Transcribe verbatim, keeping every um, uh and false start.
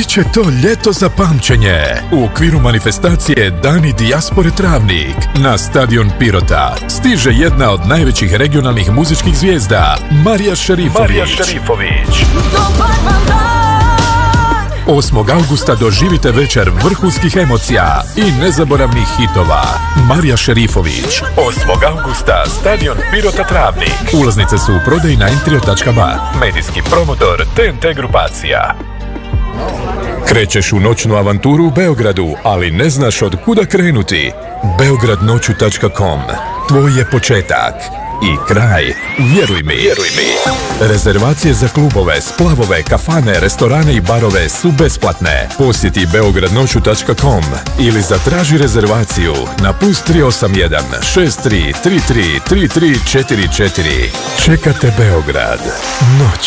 će to ljeto za pamćenje. U okviru manifestacije Dani dijaspore Travnik na stadion Pirota stiže jedna od najvećih regionalnih muzičkih zvijezda, Marija Šerifović. Marija Šerifović. osmog augusta doživite večer vrhunskih emocija i nezaboravnih hitova. Marija Šerifović. osmog augusta, stadion Pirota Travnik. Ulaznice su u prodaji na entrio tačka ba. Medijski promotor T N T grupacija. Krećeš u noćnu avanturu u Beogradu, ali ne znaš od kuda krenuti. beograd noću tačka com. Tvoj je početak i kraj. Vjeruj mi. Vjeruj mi. Rezervacije za klubove, splavove, kafane, restorane i barove su besplatne. Posjeti beograd noću tačka com ili zatraži rezervaciju na plus tri osam jedan šest tri tri tri tri tri četiri četiri. Čekate Beograd. Noć